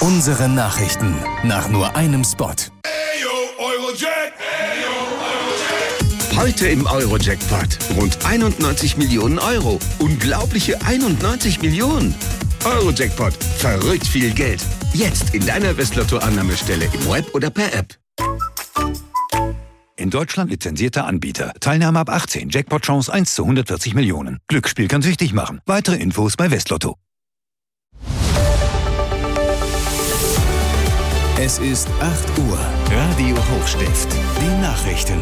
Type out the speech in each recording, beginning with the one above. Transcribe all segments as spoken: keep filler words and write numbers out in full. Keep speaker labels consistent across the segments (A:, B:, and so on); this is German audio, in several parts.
A: Unsere Nachrichten nach nur einem Spot.
B: Heute im Euro-Jackpot. Rund einundneunzig Millionen Euro. Unglaubliche einundneunzig Millionen. Euro-Jackpot. Verrückt viel Geld. Jetzt in deiner Westlotto-Annahmestelle im Web oder per App.
C: In Deutschland lizenzierter Anbieter. Teilnahme ab achtzehn. Jackpot-Chance eins zu hundertvierzig Millionen. Glücksspiel kann süchtig machen. Weitere Infos bei Westlotto.
A: Es ist acht Uhr. Radio Hochstift. Die Nachrichten.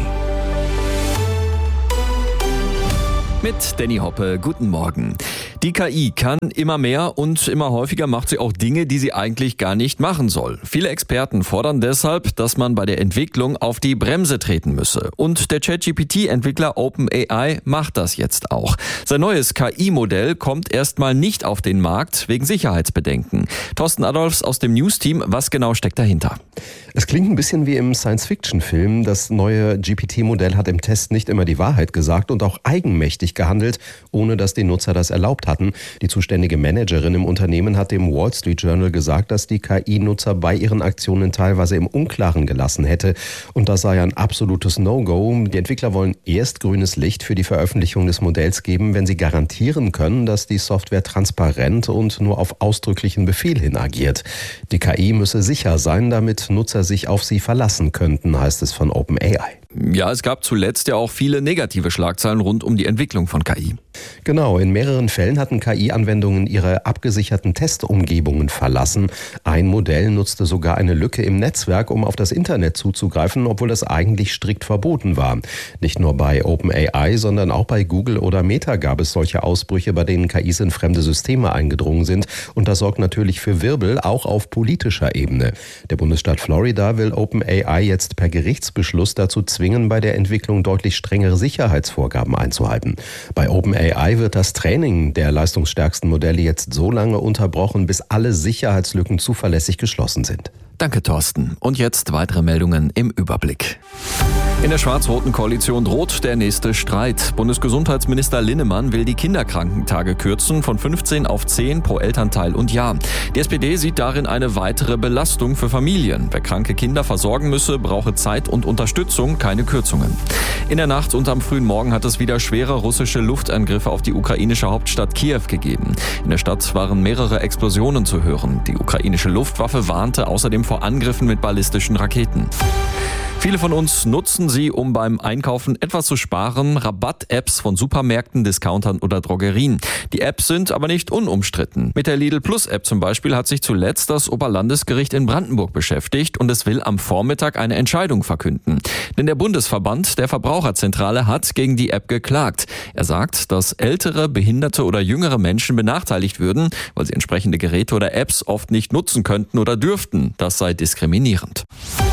D: Mit Danny Hoppe, guten Morgen. Die K I kann immer mehr und immer häufiger macht sie auch Dinge, die sie eigentlich gar nicht machen soll. Viele Experten fordern deshalb, dass man bei der Entwicklung auf die Bremse treten müsse. Und der ChatGPT-Entwickler OpenAI macht das jetzt auch. Sein neues K I-Modell kommt erstmal nicht auf den Markt wegen Sicherheitsbedenken. Thorsten Adolfs aus dem News-Team, was genau steckt dahinter?
E: Es klingt ein bisschen wie im Science-Fiction-Film. Das neue G P T-Modell hat im Test nicht immer die Wahrheit gesagt und auch eigenmächtig gehandelt, ohne dass die Nutzer das erlaubt hatten. Die zuständige Managerin im Unternehmen hat dem Wall Street Journal gesagt, dass die K I-Nutzer bei ihren Aktionen teilweise im Unklaren gelassen hätte. Und das sei ein absolutes No-Go. Die Entwickler wollen erst grünes Licht für die Veröffentlichung des Modells geben, wenn sie garantieren können, dass die Software transparent und nur auf ausdrücklichen Befehl hin agiert. Die K I müsse sicher sein, damit Nutzer sich auf sie verlassen könnten, heißt es von OpenAI.
D: Ja, es gab zuletzt ja auch viele negative Schlagzeilen rund um die Entwicklung von K I.
E: Genau, in mehreren Fällen hatten K I-Anwendungen ihre abgesicherten Testumgebungen verlassen. Ein Modell nutzte sogar eine Lücke im Netzwerk, um auf das Internet zuzugreifen, obwohl das eigentlich strikt verboten war. Nicht nur bei OpenAI, sondern auch bei Google oder Meta gab es solche Ausbrüche, bei denen K Is in fremde Systeme eingedrungen sind. Und das sorgt natürlich für Wirbel, auch auf politischer Ebene. Der Bundesstaat Florida will OpenAI jetzt per Gerichtsbeschluss dazu zwingen, bei der Entwicklung deutlich strengere Sicherheitsvorgaben einzuhalten. Bei OpenAI wird das Training der leistungsstärksten Modelle jetzt so lange unterbrochen, bis alle Sicherheitslücken zuverlässig geschlossen sind.
D: Danke, Thorsten. Und jetzt weitere Meldungen im Überblick. In der schwarz-roten Koalition droht der nächste Streit. Bundesgesundheitsminister Linnemann will die Kinderkrankentage kürzen von fünfzehn auf zehn pro Elternteil und Jahr. Die S P D sieht darin eine weitere Belastung für Familien. Wer kranke Kinder versorgen müsse, brauche Zeit und Unterstützung, keine Kürzungen. In der Nacht und am frühen Morgen hat es wieder schwere russische Luftangriffe auf die ukrainische Hauptstadt Kiew gegeben. In der Stadt waren mehrere Explosionen zu hören. Die ukrainische Luftwaffe warnte außerdem vor Angriffen mit ballistischen Raketen. Viele von uns nutzen sie, um beim Einkaufen etwas zu sparen. Rabatt-Apps von Supermärkten, Discountern oder Drogerien. Die Apps sind aber nicht unumstritten. Mit der Lidl Plus App zum Beispiel hat sich zuletzt das Oberlandesgericht in Brandenburg beschäftigt und es will am Vormittag eine Entscheidung verkünden. Denn der Bundesverband der Verbraucherzentrale hat gegen die App geklagt. Er sagt, dass ältere, behinderte oder jüngere Menschen benachteiligt würden, weil sie entsprechende Geräte oder Apps oft nicht nutzen könnten oder dürften. Das sei diskriminierend.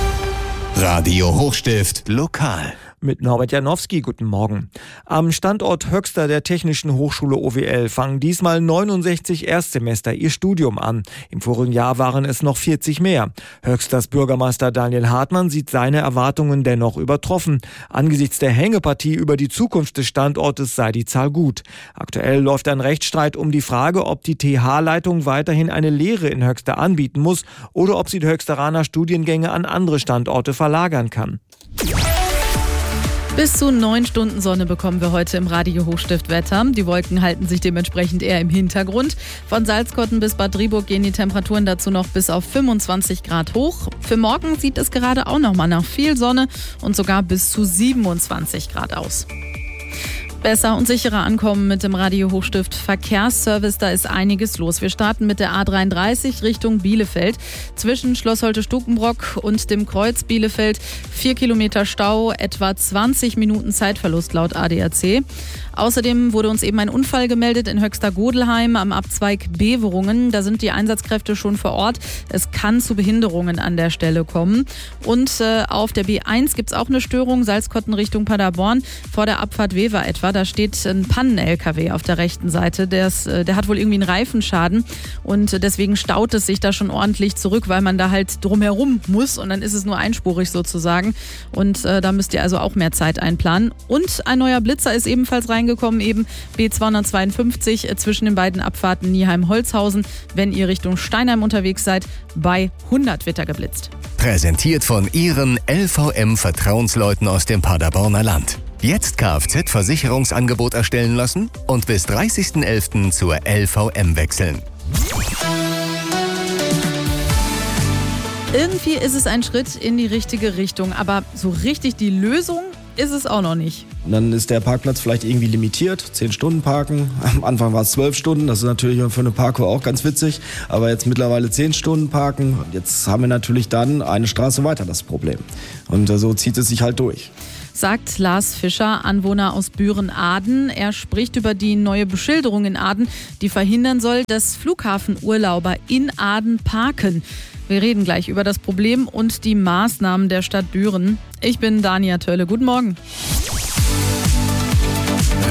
A: Radio Hochstift lokal.
F: Mit Norbert Janowski, guten Morgen. Am Standort Höxter der Technischen Hochschule O W L fangen diesmal neunundsechzig Erstsemester ihr Studium an. Im vorigen Jahr waren es noch vierzig mehr. Höxters Bürgermeister Daniel Hartmann sieht seine Erwartungen dennoch übertroffen. Angesichts der Hängepartie über die Zukunft des Standortes sei die Zahl gut. Aktuell läuft ein Rechtsstreit um die Frage, ob die T H-Leitung weiterhin eine Lehre in Höxter anbieten muss oder ob sie die Höxteraner Studiengänge an andere Standorte verlagern kann.
G: Bis zu neun Stunden Sonne bekommen wir heute im Radio Hochstift Wetter. Die Wolken halten sich dementsprechend eher im Hintergrund. Von Salzkotten bis Bad Driburg gehen die Temperaturen dazu noch bis auf fünfundzwanzig Grad hoch. Für morgen sieht es gerade auch noch mal nach viel Sonne und sogar bis zu siebenundzwanzig Grad aus. Besser und sicherer ankommen mit dem Radio Hochstift Verkehrsservice, da ist einiges los. Wir starten mit der A dreiunddreißig Richtung Bielefeld. Zwischen Schloss Holte-Stukenbrock und dem Kreuz Bielefeld vier Kilometer Stau, etwa zwanzig Minuten Zeitverlust laut A D A C. Außerdem wurde uns eben ein Unfall gemeldet in Höxter-Godelheim am Abzweig Beverungen. Da sind die Einsatzkräfte schon vor Ort. Es kann zu Behinderungen an der Stelle kommen. Und äh, auf der B eins gibt es auch eine Störung, Salzkotten Richtung Paderborn, vor der Abfahrt Wever etwa. da steht ein Pannen-L K W auf der rechten Seite. Der, ist, der hat wohl irgendwie einen Reifenschaden und deswegen staut es sich da schon ordentlich zurück, weil man da halt drumherum muss und dann ist es nur einspurig sozusagen. Und äh, da müsst ihr also auch mehr Zeit einplanen. Und ein neuer Blitzer ist ebenfalls reingekommen, eben B zweihundertzweiundfünfzig zwischen den beiden Abfahrten Nieheim-Holzhausen. Wenn ihr Richtung Steinheim unterwegs seid, bei hundert wird er geblitzt.
H: Präsentiert von Ihren L V M-Vertrauensleuten aus dem Paderborner Land. Jetzt Kfz-Versicherungsangebot erstellen lassen und bis dreißigsten elften zur L V M wechseln.
G: Irgendwie ist es ein Schritt in die richtige Richtung, aber so richtig die Lösung ist es auch noch nicht.
I: Und dann ist der Parkplatz vielleicht irgendwie limitiert, zehn Stunden parken. Am Anfang war es zwölf Stunden, das ist natürlich für eine Parkour auch ganz witzig. Aber jetzt mittlerweile zehn Stunden parken. Und jetzt haben wir natürlich dann eine Straße weiter das Problem. Und so zieht es sich halt durch.
G: Sagt Lars Fischer, Anwohner aus Büren-Aden. Er spricht über die neue Beschilderung in Aden, die verhindern soll, dass Flughafenurlauber in Aden parken. Wir reden gleich über das Problem und die Maßnahmen der Stadt Büren. Ich bin Dania Tölle. Guten Morgen.